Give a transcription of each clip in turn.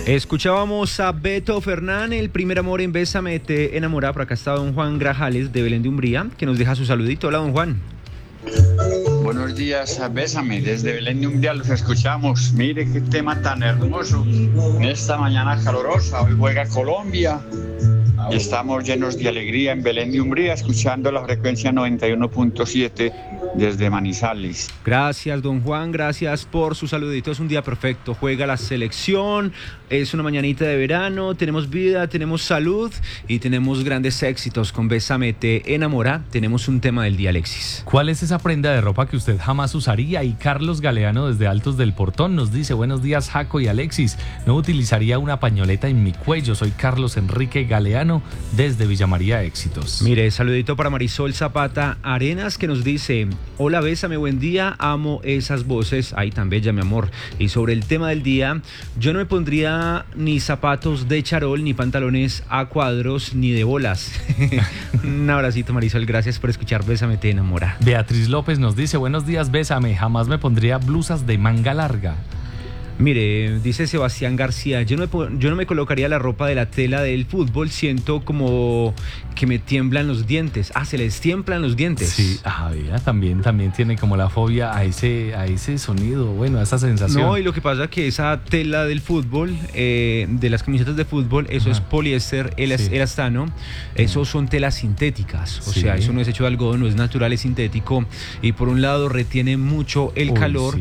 Escuchábamos a Beto Fernán, el primer amor en Bésame te enamora. Por acá está don Juan Grajales de Belén de Umbría, que nos deja su saludito. Hola, don Juan. Buenos días, Bésame, desde Belén de Umbría los escuchamos. Mire qué tema tan hermoso. En esta mañana calurosa, hoy juega Colombia. Y estamos llenos de alegría en Belén de Umbría, escuchando la frecuencia 91.7 desde Manizales. Gracias, don Juan, gracias por su saludito. Es un día perfecto, juega la selección, es una mañanita de verano, tenemos vida, tenemos salud y tenemos grandes éxitos con Bésame te enamora. Tenemos un tema del día, Alexis. ¿Cuál es esa prenda de ropa que usted jamás usaría? Y Carlos Galeano desde Altos del Portón nos dice: buenos días, Jaco y Alexis, no utilizaría una pañoleta en mi cuello. Soy Carlos Enrique Galeano desde Villa María, éxitos. Mire, saludito para Marisol Zapata Arenas, que nos dice: hola, Bésame, buen día, amo esas voces, ay, tan bella, mi amor. Y sobre el tema del día, yo no me pondría ni zapatos de charol, ni pantalones a cuadros, ni de bolas. Un abracito, Marisol, gracias por escuchar Bésame te enamora. Beatriz López nos dice: buenos días, Bésame, jamás me pondría blusas de manga larga. Mire, dice Sebastián García, yo no me colocaría la ropa de la tela del fútbol, siento como que me tiemblan los dientes. Ah, se les tiemblan los dientes. Sí, también tiene como la fobia a ese sonido, bueno, a esa sensación. No, y lo que pasa es que esa tela del fútbol, de las camisetas de fútbol, eso es poliéster, elastano, eso son telas sintéticas, o sea, eso no es hecho de algodón, no es natural, es sintético, y por un lado retiene mucho el calor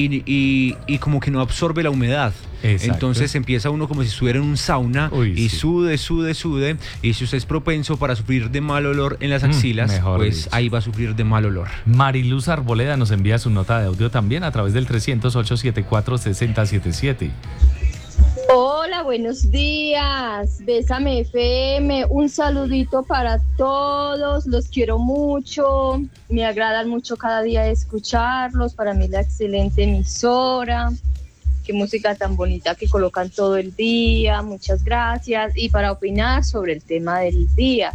y como que no absorbe la humedad. Exacto. Entonces empieza uno como si estuviera en un sauna y sude, y si usted es propenso para sufrir de mal olor en las axilas, pues dicho, ahí va a sufrir de mal olor. Mariluz Arboleda nos envía su nota de audio también a través del 308-74-6077. Hola, buenos días, Bésame FM, un saludito para todos, los quiero mucho, me agradan mucho cada día escucharlos, para mí la excelente emisora, qué música tan bonita que colocan todo el día, muchas gracias. Y para opinar sobre el tema del día,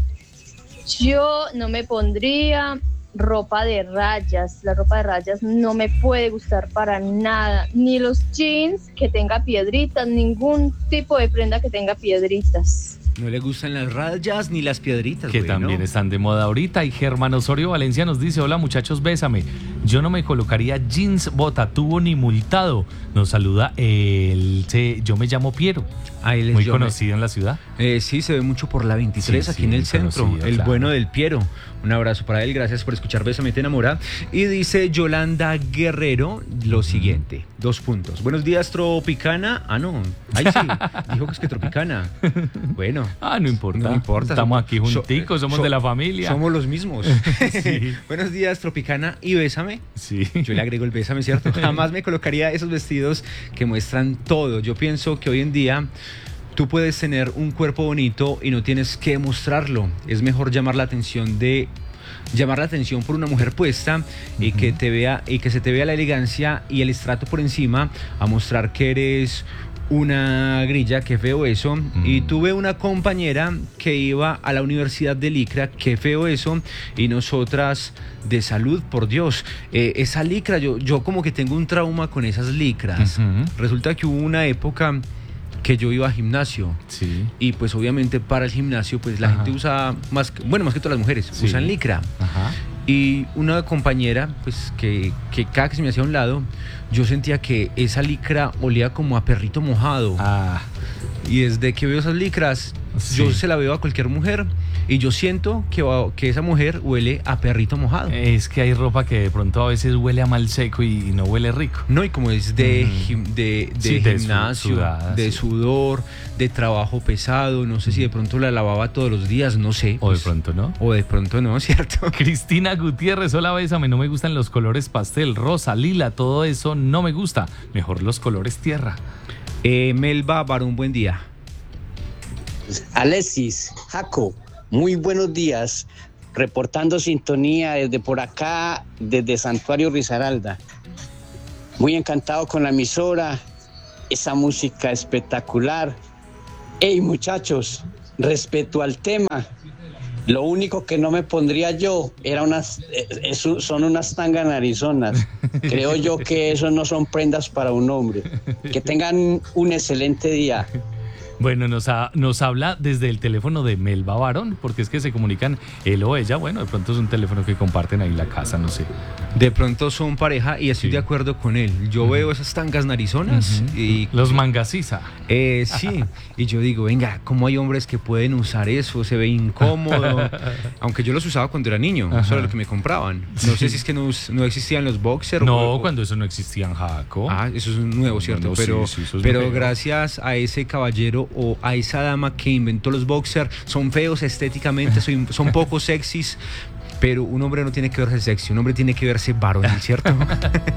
yo no me pondría ropa de rayas, la ropa de rayas no me puede gustar para nada, ni los jeans que tenga piedritas, ningún tipo de prenda que tenga piedritas. No le gustan las rayas ni las piedritas, que también están de moda ahorita. Y Germán Osorio Valencia nos dice: hola muchachos, Bésame, yo no me colocaría jeans, botatubo ni multado. Nos saluda yo me llamo Piero. Muy conocido en la ciudad. Sí, se ve mucho por la 23 aquí en el centro, el claro. Bueno del Piero. Un abrazo para él, gracias por escuchar Bésame te enamora. Y dice Yolanda Guerrero lo siguiente, 2 puntos. Buenos días, Tropicana. Ah, no, ahí sí, dijo que es que Tropicana. Bueno. No importa. Estamos aquí junticos, somos de la familia. Somos los mismos. Sí. Buenos días, Tropicana y Bésame. Sí. Yo le agrego el Bésame, ¿cierto? Jamás me colocaría esos vestidos que muestran todo. Yo pienso que hoy en día tú puedes tener un cuerpo bonito y no tienes que mostrarlo. Es mejor llamar la atención por una mujer puesta y que se te vea la elegancia y el estrato por encima, a mostrar que eres una grilla, qué feo eso. Y tuve una compañera que iba a la Universidad de Licra, qué feo eso. Y nosotras de salud, por Dios, esa licra, yo como que tengo un trauma con esas licras. Resulta que hubo una época que yo iba a gimnasio, y pues obviamente para el gimnasio pues la gente usa más que todas las mujeres usan licra. Y una compañera pues que cada que se me hacía a un lado, yo sentía que esa licra olía como a perrito mojado. Y desde que veo esas licras, yo se la veo a cualquier mujer y yo siento que esa mujer huele a perrito mojado. Es que hay ropa que de pronto a veces huele a mal seco y no huele rico. No, y como es de gimnasio, de sudor, de trabajo pesado, no sé si de pronto la lavaba todos los días, no sé. O de pronto no. O de pronto no, ¿cierto? Cristina Gutiérrez, hola, Bésame, no me gustan los colores pastel, rosa, lila, todo eso no me gusta. Mejor los colores tierra. Melba Barón, buen día. Alexis, Jaco, muy buenos días, reportando sintonía desde por acá, desde Santuario Risaralda. Muy encantado con la emisora, esa música espectacular. Hey muchachos, respecto al tema, Lo único que no me pondría yo son unas tangas narizonas. Creo yo que eso no son prendas para un hombre. Que tengan un excelente día. Bueno, nos habla desde el teléfono de Melba Barón, porque es que se comunican él o ella. Bueno, de pronto es un teléfono que comparten ahí en la casa, no sé. De pronto son pareja y estoy de acuerdo con él. Yo veo esas tangas narizonas y... Los mangasiza. Sí, y yo digo, venga, ¿cómo hay hombres que pueden usar eso? Se ve incómodo. Aunque yo los usaba cuando era niño, eso era lo que me compraban. No sé si es que no existían los boxers. No, cuando eso no existía en Jaco. Eso es nuevo, ¿cierto? No, pero sí, eso es pero nuevo. Gracias a ese caballero o a esa dama que inventó los boxers, son feos estéticamente, son poco sexys, pero un hombre no tiene que verse sexy, un hombre tiene que verse varonil, ¿cierto?